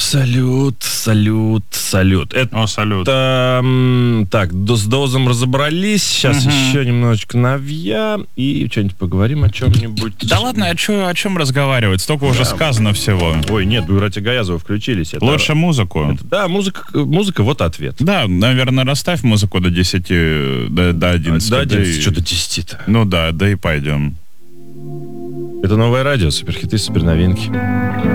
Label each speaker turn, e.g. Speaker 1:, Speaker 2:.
Speaker 1: Салют.
Speaker 2: О, салют.
Speaker 1: Так, с дозом разобрались. Сейчас еще немножечко навья. И что-нибудь поговорим о чем-нибудь.
Speaker 2: Да ладно, о чем разговаривать? Столько уже сказано всего.
Speaker 1: Ой, нет, вы, братья Гаязовы, включились.
Speaker 2: Лучше музыку.
Speaker 1: Да, музыка, вот ответ.
Speaker 2: Да, наверное, расставь музыку до 10, до 11.
Speaker 1: До 11, что до 10-то.
Speaker 2: Ну да, да и пойдем.
Speaker 1: Это новое радио, суперхиты, суперновинки.